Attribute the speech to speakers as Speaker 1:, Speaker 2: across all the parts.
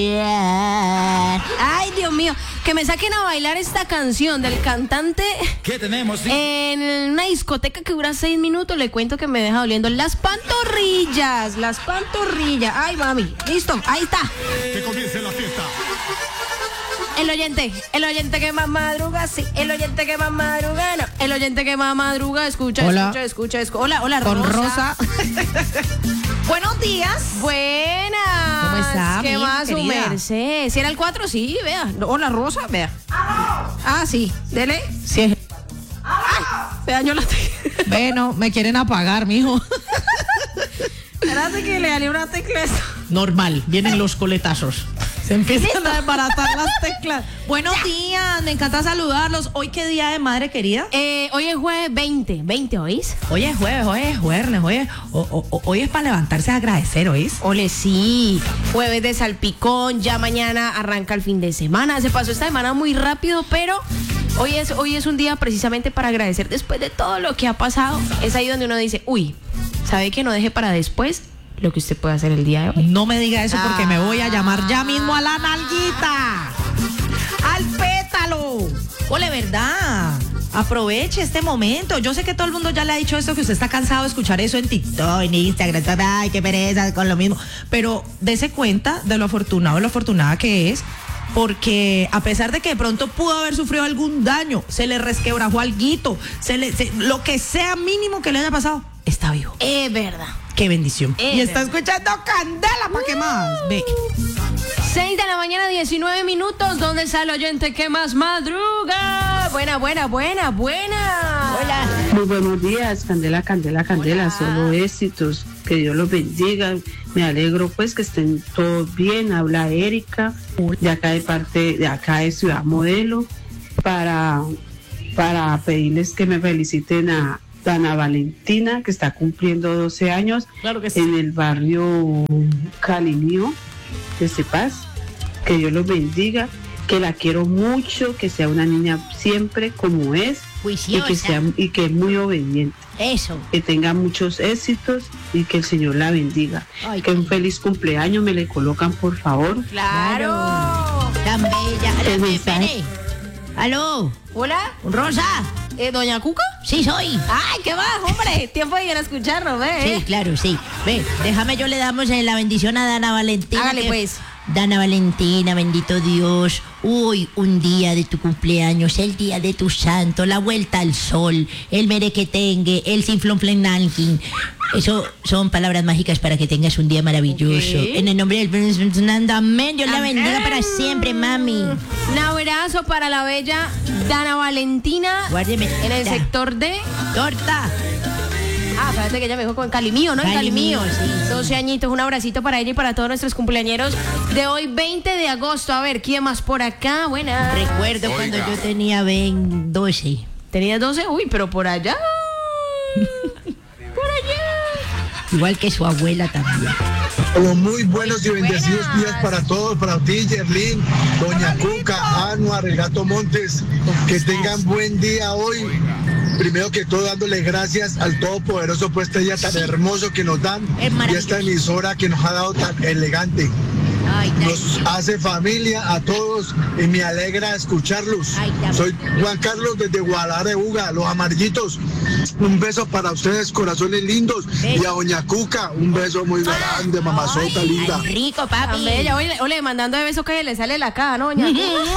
Speaker 1: Ay, Dios mío, que me saquen a bailar esta canción del cantante.
Speaker 2: ¿Qué tenemos?
Speaker 1: En una discoteca que dura 6 minutos, le cuento que me deja doliendo las pantorrillas. Ay, mami, listo, ahí está.
Speaker 2: Que comience la fiesta.
Speaker 1: El oyente que más madruga, sí, el oyente que más madruga, no, el oyente que más madruga, escucha. Hola,
Speaker 3: con Rosa.
Speaker 1: Buenos días. Buenas.
Speaker 3: ¿Cómo está,
Speaker 1: ¿Qué
Speaker 3: mi
Speaker 1: más, su
Speaker 3: querida?
Speaker 1: merced? Si era el 4, sí, vea. Hola, Rosa, vea. Ah, sí, dele.
Speaker 3: Sí.
Speaker 1: Ay, se dañó la
Speaker 3: Bueno, me quieren apagar, mijo.
Speaker 1: Espérate que le dañé una tecla.
Speaker 3: Normal, vienen los coletazos. Se empiezan a desbaratar las teclas. Buenos días, me encanta saludarlos. ¿Hoy qué día de madre querida?
Speaker 1: Hoy es jueves 20, ¿oís?
Speaker 3: Hoy es jueves, hoy es para levantarse a agradecer, ¿oís?
Speaker 1: Ole, sí, jueves de salpicón, ya mañana arranca el fin de semana. Se pasó esta semana muy rápido, pero hoy es un día precisamente para agradecer después de todo lo que ha pasado. Es ahí donde uno dice, uy, ¿sabe que no deje para después lo que usted puede hacer el día de hoy?
Speaker 3: No me diga eso porque me voy a llamar ya mismo a la nalguita. ¡Al pétalo! Ole, ¿verdad? Aproveche este momento. Yo sé que todo el mundo ya le ha dicho esto, que usted está cansado de escuchar eso en TikTok, en Instagram. Ay, qué pereza, con lo mismo. Pero dese cuenta de lo afortunado, de lo afortunada que es. Porque a pesar de que de pronto pudo haber sufrido algún daño, se le resquebrajó alguito, lo que sea mínimo que le haya pasado, está vivo.
Speaker 1: Es verdad.
Speaker 3: Qué bendición.
Speaker 1: Es
Speaker 3: Y está
Speaker 1: verdad.
Speaker 3: escuchando Candela, ¿para qué más? Ve.
Speaker 1: 6 de la mañana, 19 minutos. ¿Dónde está el oyente que más madruga? Buena. Hola.
Speaker 4: Muy buenos días, Candela,
Speaker 1: Hola.
Speaker 4: solo éxitos, que Dios los bendiga. Me alegro pues que estén todos bien. Habla Erika, de acá de Ciudad Modelo, para pedirles que me feliciten a Dana Valentina, que está cumpliendo 12 años,
Speaker 3: Claro que sí.
Speaker 4: en el barrio Calimío de Cepaz. Que Dios los bendiga, que la quiero mucho, que sea una niña siempre como es, y que es muy obediente.
Speaker 1: Eso.
Speaker 4: Que tenga muchos éxitos y que el Señor la bendiga.
Speaker 1: Ay,
Speaker 4: Que un feliz cumpleaños me le colocan, por favor.
Speaker 1: Claro.
Speaker 3: Tan bella.
Speaker 4: El mensaje.
Speaker 3: ¿Aló?
Speaker 1: Hola.
Speaker 3: ¿Rosa?
Speaker 1: ¿Doña Cuca?
Speaker 3: Sí, soy.
Speaker 1: Ay, ¿qué más, hombre? Tiempo de ir a escucharnos, ve.
Speaker 5: Sí, claro, sí. Ve, déjame, yo le damos la bendición a Dana Valentina.
Speaker 1: Hágale, pues.
Speaker 5: Dana Valentina, bendito Dios. Uy, un día de tu cumpleaños, el día de tu santo, la vuelta al sol, el merequetengue, el sinflonflenanking. Eso son palabras mágicas para que tengas un día maravilloso.
Speaker 1: Ok.
Speaker 5: En el nombre del Fernando, amén. Dios la
Speaker 1: Amén.
Speaker 5: bendiga para siempre, mami.
Speaker 1: Un abrazo para la bella Dana Valentina.
Speaker 5: Guárdeme.
Speaker 1: En el sector de...
Speaker 5: Torta.
Speaker 1: Ah, espérate que ella me dijo con Calimío, ¿no? En
Speaker 5: Calimío,
Speaker 1: Calimío.
Speaker 5: sí.
Speaker 1: 12 añitos, un abracito para ella y para todos nuestros cumpleañeros de hoy, 20 de agosto. A ver, ¿quién más por acá? Buena.
Speaker 5: Recuerdo cuando yo tenía 12.
Speaker 1: ¿Tenías 12? Uy, pero por allá. Por allá.
Speaker 5: Igual que su abuela también.
Speaker 6: Como muy buenos y bendecidos días para todos, para ti, Yerlin, Doña Cuca, Anuar, el Gato Montes, que tengan buen día hoy. Primero que todo, dándole gracias al Todopoderoso por este día tan hermoso que nos dan
Speaker 5: Es
Speaker 6: y
Speaker 5: maravilloso.
Speaker 6: esta emisora que nos ha dado tan elegante.
Speaker 5: Ay,
Speaker 6: Nos hace familia a todos y me alegra escucharlos.
Speaker 5: Ay, también.
Speaker 6: Soy Juan Carlos desde Guadalajara de Buga, los amarillitos. Un beso para ustedes, corazones lindos. Y a Doña Cuca, un beso muy grande, mamazota linda.
Speaker 5: Ay, rico,
Speaker 1: Tan
Speaker 5: papi.
Speaker 1: bella. Ole, mandando de besos que le sale la caja, ¿no, doña?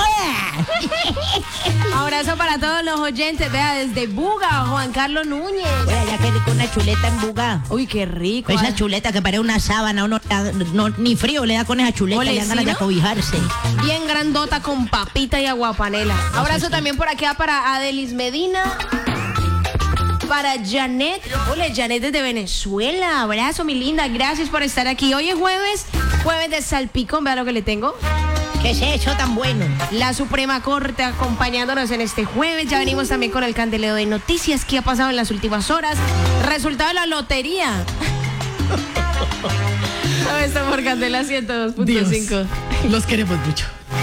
Speaker 1: Abrazo para todos los oyentes. Vea, desde Buga, Juan Carlos Núñez.
Speaker 5: Oye, ya que rico una chuleta en Buga.
Speaker 1: Uy, qué rico.
Speaker 5: Esa chuleta que parece una sábana, uno ni frío le da con esa chuleta,
Speaker 1: Ole,
Speaker 5: le dan
Speaker 1: ¿sí,
Speaker 5: ganas de
Speaker 1: no?
Speaker 5: acobijarse.
Speaker 1: Bien grandota con papita y aguapanela. Abrazo también por acá para Adelis Medina. Para Janet. Hola, Janet desde Venezuela. Abrazo, mi linda. Gracias por estar aquí. Hoy es jueves de salpicón. Vea lo que le tengo.
Speaker 5: ¿Qué es eso tan bueno?
Speaker 1: La Suprema Corte acompañándonos en este jueves. Ya venimos también con el candeleo de noticias que ha pasado en las últimas horas. Resultado de la lotería. Todo esto por Candela 102.5.
Speaker 3: Los queremos mucho.